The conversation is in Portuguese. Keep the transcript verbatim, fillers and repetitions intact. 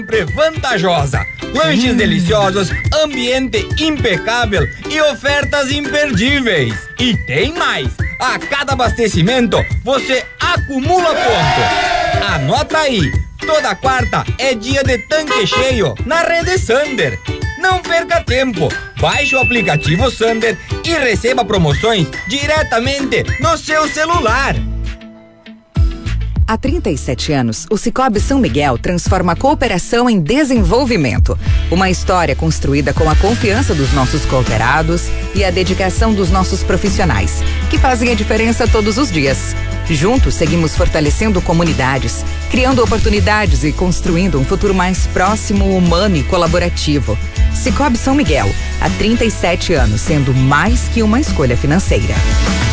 sempre vantajosa. Lanches hum. deliciosos, ambiente impecável e ofertas imperdíveis. E tem mais! A cada abastecimento, você acumula pontos. Anota aí! Toda quarta é dia de tanque cheio na Rede Sander. Não perca tempo. Baixe o aplicativo Sander e receba promoções diretamente no seu celular. Há trinta e sete anos, o Cicobi São Miguel transforma a cooperação em desenvolvimento. Uma história construída com a confiança dos nossos cooperados e a dedicação dos nossos profissionais, que fazem a diferença todos os dias. Juntos, seguimos fortalecendo comunidades, criando oportunidades e construindo um futuro mais próximo, humano e colaborativo. Cicobi São Miguel, há trinta e sete anos, sendo mais que uma escolha financeira.